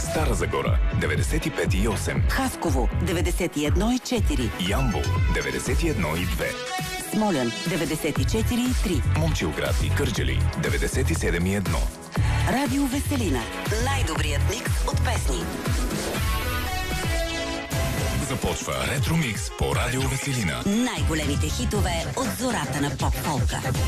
Стара Загора 95,8. Хасково 91,4. Ямбол 91,2. Смолян 94,3. Момчилград и Кърджали 97,1. Радио Веселина. Най-добрият микс от песни. Започва Ретро Микс по Радио Веселина. Най-големите хитове от зората на поп-фолка.